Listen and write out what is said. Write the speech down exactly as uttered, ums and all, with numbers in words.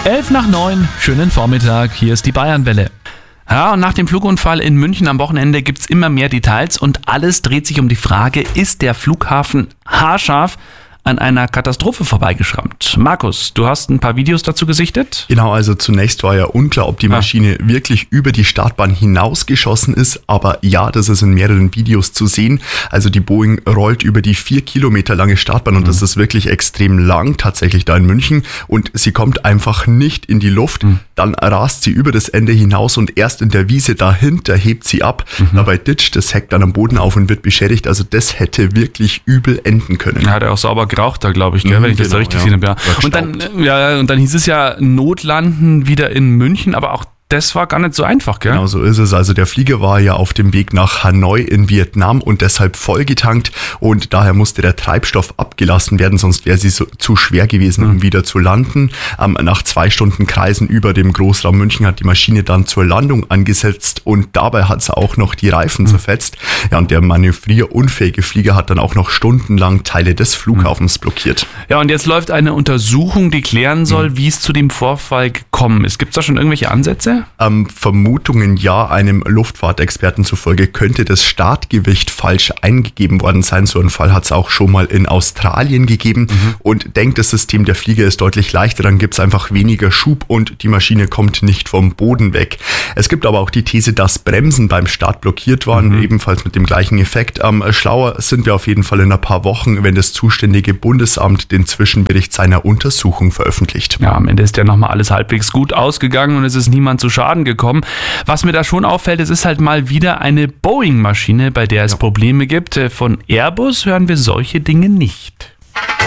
elf nach neun, schönen Vormittag, hier ist die Bayernwelle. Ja, und nach dem Flugunfall in München am Wochenende gibt es immer mehr Details und alles dreht sich um die Frage, ist der Flughafen haarscharf an einer Katastrophe vorbeigeschrammt? Markus, du hast ein paar Videos dazu gesichtet? Genau, also zunächst war ja unklar, ob die Maschine ah. wirklich über die Startbahn hinausgeschossen ist, aber ja, das ist in mehreren Videos zu sehen. Also die Boeing rollt über die vier Kilometer lange Startbahn und mhm. das ist wirklich extrem lang, tatsächlich da in München, und sie kommt einfach nicht in die Luft. Mhm. Dann rast sie über das Ende hinaus und erst in der Wiese dahinter hebt sie ab. Mhm. Dabei ditcht das Heck dann am Boden auf und wird beschädigt. Also das hätte wirklich übel enden können. Hat er auch sauber geraucht da, glaube ich, gell, mhm, wenn ich das genau, so richtig ja. gesehen habe. Ja. Und dann, ja, und dann hieß es ja Notlanden wieder in München, aber auch das war gar nicht so einfach, gell? Genau so ist es. Also der Flieger war ja auf dem Weg nach Hanoi in Vietnam und deshalb vollgetankt und daher musste der Treibstoff abgelassen werden, sonst wäre sie so, zu schwer gewesen, mhm. um wieder zu landen. Ähm, nach zwei Stunden Kreisen über dem Großraum München hat die Maschine dann zur Landung angesetzt und dabei hat sie auch noch die Reifen mhm. zerfetzt. Ja, und der manövrierunfähige Flieger hat dann auch noch stundenlang Teile des Flughafens mhm. blockiert. Ja, und jetzt läuft eine Untersuchung, die klären soll, mhm. wie es zu dem Vorfall gekommen ist. Gibt es da schon irgendwelche Ansätze? Ähm, Vermutungen ja, einem Luftfahrtexperten zufolge könnte das Startgewicht falsch eingegeben worden sein. So einen Fall hat es auch schon mal in Australien gegeben. Mhm. Und denkt, das System der Flieger ist deutlich leichter, dann gibt es einfach weniger Schub und die Maschine kommt nicht vom Boden weg. Es gibt aber auch die These, dass Bremsen beim Start blockiert waren, mhm. ebenfalls mit dem gleichen Effekt. Ähm, schlauer sind wir auf jeden Fall in ein paar Wochen, wenn das zuständige Bundesamt den Zwischenbericht seiner Untersuchung veröffentlicht. Ja, am Ende ist ja nochmal alles halbwegs gut ausgegangen und es ist niemand zu Schaden gekommen. Was mir da schon auffällt, es ist halt mal wieder eine Boeing-Maschine, bei der es ja. Probleme gibt. Von Airbus hören wir solche Dinge nicht.